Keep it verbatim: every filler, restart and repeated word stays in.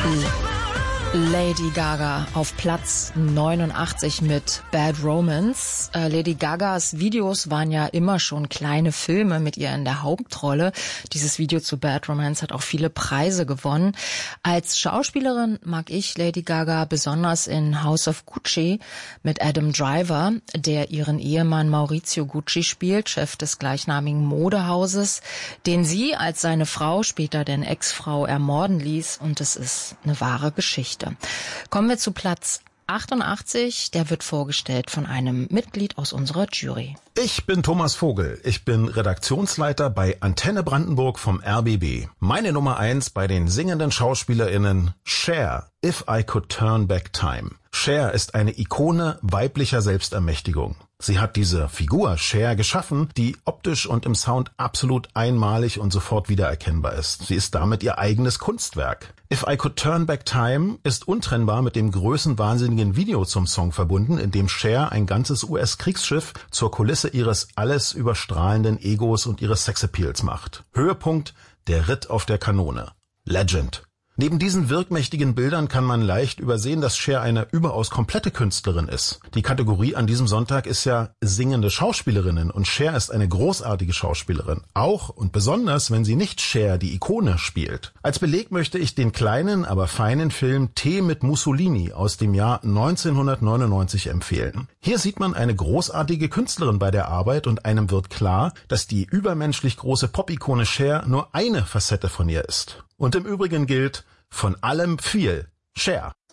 Lady Gaga auf Platz neunundachtzig mit Bad Romance. Äh, Lady Gagas Videos waren ja immer schon kleine Filme mit ihr in der Hauptrolle. Dieses Video zu Bad Romance hat auch viele Preise gewonnen. Als Schauspielerin mag ich Lady Gaga besonders in House of Gucci mit Adam Driver, der ihren Ehemann Maurizio Gucci spielt, Chef des gleichnamigen Modehauses, den sie als seine Frau, später denn Ex-Frau, ermorden ließ. Und es ist eine wahre Geschichte. Kommen wir zu Platz achtundachtzig. Der wird vorgestellt von einem Mitglied aus unserer Jury. Ich bin Thomas Vogel. Ich bin Redaktionsleiter bei Antenne Brandenburg vom R B B. Meine Nummer eins bei den singenden SchauspielerInnen: Cher, If I Could Turn Back Time. Cher ist eine Ikone weiblicher Selbstermächtigung. Sie hat diese Figur Cher geschaffen, die optisch und im Sound absolut einmalig und sofort wiedererkennbar ist. Sie ist damit ihr eigenes Kunstwerk. If I Could Turn Back Time ist untrennbar mit dem größenwahnsinnigen Video zum Song verbunden, in dem Cher ein ganzes U S-Kriegsschiff zur Kulisse ihres alles überstrahlenden Egos und ihres Sexappeals macht. Höhepunkt: der Ritt auf der Kanone. Legend. Neben diesen wirkmächtigen Bildern kann man leicht übersehen, dass Cher eine überaus komplette Künstlerin ist. Die Kategorie an diesem Sonntag ist ja singende Schauspielerinnen, und Cher ist eine großartige Schauspielerin. Auch und besonders, wenn sie nicht Cher, die Ikone, spielt. Als Beleg möchte ich den kleinen, aber feinen Film Tee mit Mussolini aus dem Jahr neunzehnhundertneunundneunzig empfehlen. Hier sieht man eine großartige Künstlerin bei der Arbeit, und einem wird klar, dass die übermenschlich große Pop-Ikone Cher nur eine Facette von ihr ist. Und im Übrigen gilt: von allem viel. Cher.